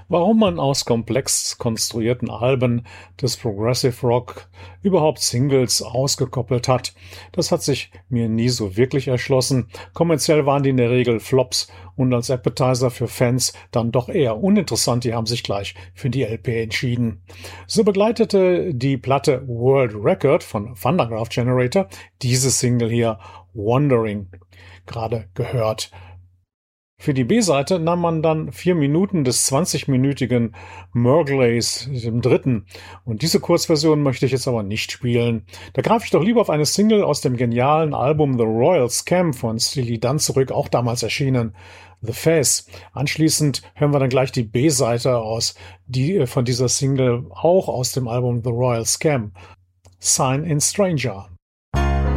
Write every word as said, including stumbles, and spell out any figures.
Warum man aus komplex konstruierten Alben des Progressive Rock überhaupt Singles ausgekoppelt hat, das hat sich mir nie so wirklich erschlossen. Kommerziell waren die in der Regel Flops und als Appetizer für Fans dann doch eher uninteressant. Die haben sich gleich für die L P entschieden. So begleitete die Platte World Record von Thundergraph Generator diese Single hier Wandering, gerade gehört. Für die B-Seite nahm man dann vier Minuten des zwanzigminütigen Murglays, dem dritten. Und diese Kurzversion möchte ich jetzt aber nicht spielen. Da greife ich doch lieber auf eine Single aus dem genialen Album The Royal Scam von Steely Dan zurück, auch damals erschienen. The Face. Anschließend hören wir dann gleich die B-Seite aus, die von dieser Single auch aus dem Album The Royal Scam. Sign in Stranger.